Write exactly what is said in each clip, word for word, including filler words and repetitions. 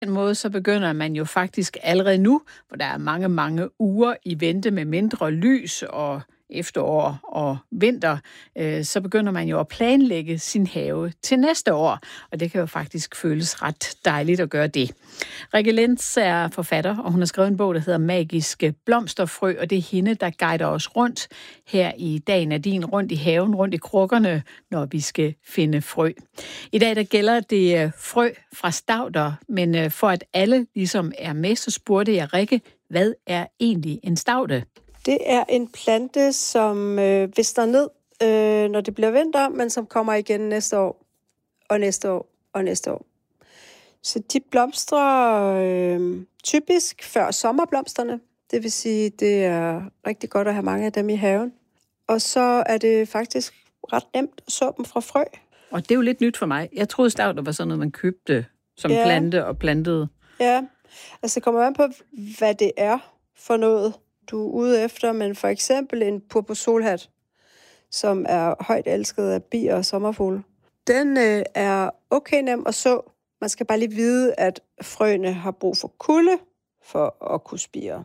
den måde, så begynder man jo faktisk allerede nu, hvor der er mange, mange uger i vente med mindre lys og efterår og vinter, øh, så begynder man jo at planlægge sin have til næste år, og det kan jo faktisk føles ret dejligt at gøre det. Rikke Lenz er forfatter, og hun har skrevet en bog, der hedder Magiske blomsterfrø, og det er hende, der guider os rundt her i Dagen er din, rundt i haven, rundt i krukkerne, når vi skal finde frø. I dag der gælder det frø fra stauder, men for at alle ligesom er med, så spurgte jeg Rikke, hvad er egentlig en staude? Det er en plante, som øh, visner ned, øh, når det bliver vinter, men som kommer igen næste år, og næste år, og næste år. Så de blomstrer øh, typisk før sommerblomsterne. Det vil sige, det er rigtig godt at have mange af dem i haven. Og så er det faktisk ret nemt at så dem fra frø. Og det er jo lidt nyt for mig. Jeg troede, stauder var sådan noget, man købte som ja. plante og plantede. Ja, altså det kommer an på, hvad det er for noget, du er ude efter, men for eksempel en purpursolhat, som er højt elsket af bier og sommerfugle. Den øh, er okay nem at så. Man skal bare lige vide, at frøene har brug for kulde for at kunne spire.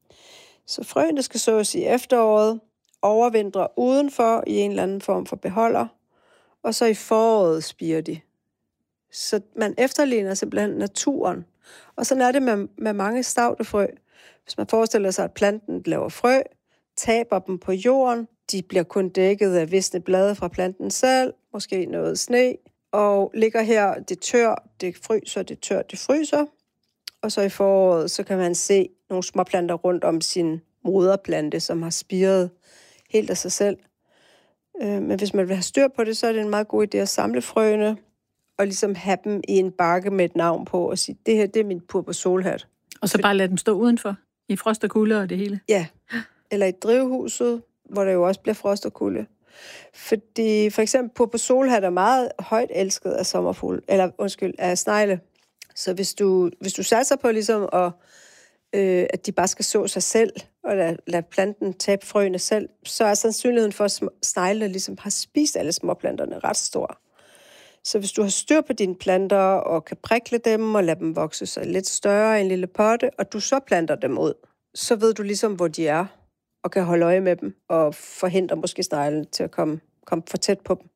Så frøene skal sås i efteråret, overvintre udenfor i en eller anden form for beholder, og så i foråret spirer de. Så man efterligner simpelthen naturen. Og sådan er det med, med mange staudefrø. Hvis man forestiller sig, at planten laver frø, taber dem på jorden, de bliver kun dækket af visne blade fra planten selv, måske noget sne, og ligger her, det tør, det fryser, det tør, det fryser. Og så i foråret, så kan man se nogle småplanter rundt om sin moderplante, som har spiret helt af sig selv. Men hvis man vil have styr på det, så er det en meget god idé at samle frøene, og ligesom have dem i en bakke med et navn på, og sige, det her, det er min purpursolhat. Og så bare lade dem stå udenfor, i frost og kulde og det hele? Ja, eller i drivhuset, hvor der jo også bliver frost og kulde. Fordi for eksempel purpursolhat er meget højt elsket af sommerfugle, eller undskyld, af snegle. Så hvis du, hvis du satser på ligesom, at, øh, at de bare skal så sig selv, og lade, lade planten tabe frøene selv, så er sandsynligheden for, at sneglene ligesom har spist alle småplanterne ret stor. Så hvis du har styr på dine planter, og kan prikle dem, og lade dem vokse sig lidt større i en lille potte, og du så planter dem ud, så ved du ligesom, hvor de er, og kan holde øje med dem, og forhindre måske sneglen til at komme, komme for tæt på dem.